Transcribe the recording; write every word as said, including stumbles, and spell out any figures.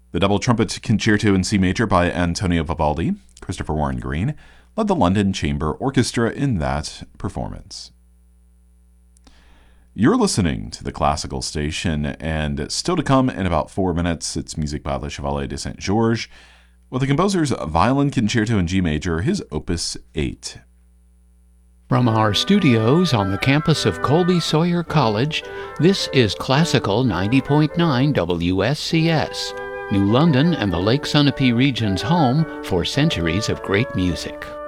The double trumpet concerto in C major by Antonio Vivaldi, Christopher Warren Green, led the London Chamber Orchestra in that performance. You're listening to the Classical Station, and still to come in about four minutes, it's music by Le Chevalier de Saint-Georges, with the composer's Violin Concerto in G major, his Opus eight. From our studios on the campus of Colby Sawyer College, this is Classical ninety point nine W S C S, New London and the Lake Sunapee region's home for centuries of great music.